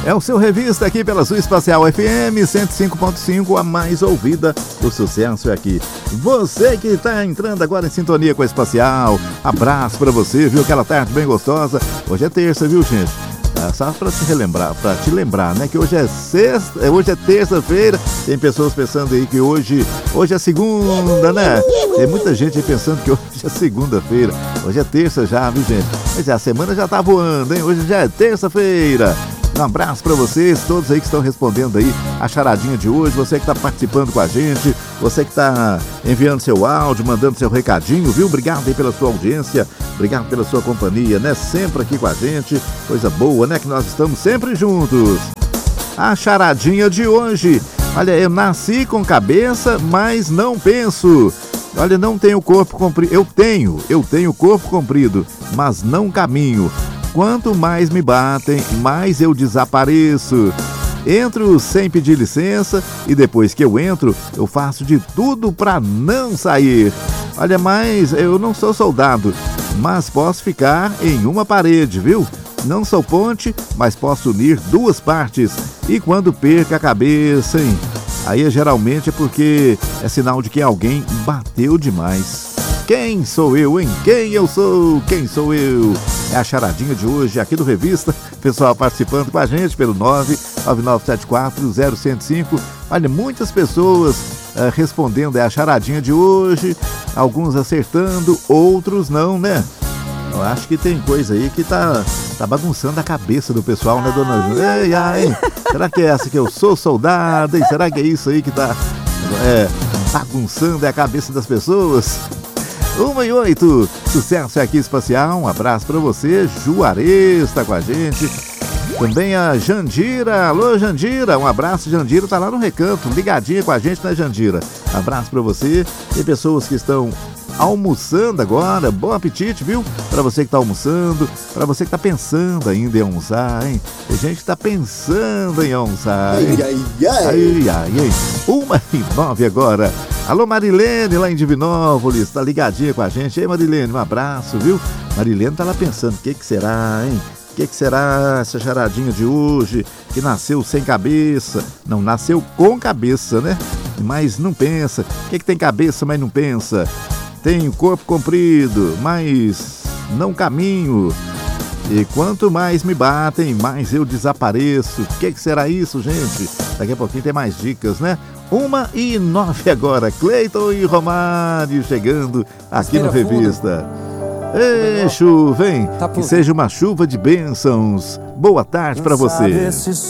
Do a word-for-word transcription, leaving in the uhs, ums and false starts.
É o seu Revista aqui pela sua Espacial F M cento e cinco ponto cinco, a mais ouvida do sucesso é aqui. Você que está entrando agora em sintonia com a Espacial, abraço para você, viu? Aquela tarde bem gostosa. Hoje é terça, viu, gente? Ah, só para te relembrar, para te lembrar, né? Que hoje é sexta, hoje é terça-feira. Tem pessoas pensando aí que hoje, hoje é segunda, né? Tem muita gente aí pensando que hoje é segunda-feira. Hoje é terça já, viu, gente? Mas a semana já tá voando, hein? Hoje já é terça-feira. Um abraço para vocês, todos aí que estão respondendo aí a charadinha de hoje, você que está participando com a gente, você que está enviando seu áudio, mandando seu recadinho, viu? Obrigado aí pela sua audiência, obrigado pela sua companhia, né? Sempre aqui com a gente, coisa boa, né? Que nós estamos sempre juntos. A charadinha de hoje, olha, eu nasci com cabeça, mas não penso. Olha, não tenho corpo comprido, eu tenho, eu tenho corpo comprido, mas não caminho. Quanto mais me batem, mais eu desapareço. Entro sem pedir licença e depois que eu entro, eu faço de tudo para não sair. Olha, mas eu não sou soldado, mas posso ficar em uma parede, viu? Não sou ponte, mas posso unir duas partes. E quando perca a cabeça, hein? Aí geralmente é porque é sinal de que alguém bateu demais. Quem sou eu, hein? Quem eu sou? Quem sou eu? É a charadinha de hoje aqui do Revista. Pessoal participando com a gente pelo nove nove nove sete quatro zero um zero cinco. Olha, muitas pessoas uh, respondendo é a charadinha de hoje. Alguns acertando, outros não, né? Eu acho que tem coisa aí que tá, tá bagunçando a cabeça do pessoal, né, dona Ju? Ei, ai, será que é essa que eu sou soldado? Hein? Será que é isso aí que tá é, bagunçando a cabeça das pessoas? Uma e oito, sucesso aqui Espacial, um abraço pra você, Juarez tá com a gente, também a Jandira, alô Jandira, um abraço, Jandira tá lá no Recanto, ligadinha com a gente, né Jandira? Abraço pra você, tem pessoas que estão almoçando agora, bom apetite, viu? Pra você que tá almoçando, pra você que tá pensando ainda em almoçar, hein? Tem gente que tá pensando em almoçar, hein? Ai, ai, ai. Ai, ai, ai. Uma e nove agora. Alô, Marilene, lá em Divinópolis, tá ligadinha com a gente. Ei, Marilene, um abraço, viu? Marilene tá lá pensando, o que que será, hein? O que que será essa charadinha de hoje, que nasceu sem cabeça? Não, nasceu com cabeça, né? Mas não pensa. O que que tem cabeça, mas não pensa? Tenho corpo comprido, mas não caminho. E quanto mais me batem, mais eu desapareço. O que que será isso, gente? Daqui a pouquinho tem mais dicas, né? Uma e nove agora. Cleiton e Romário chegando aqui no Revista. Ei, chuva, hein? Que seja uma chuva de bênçãos. Boa tarde pra você.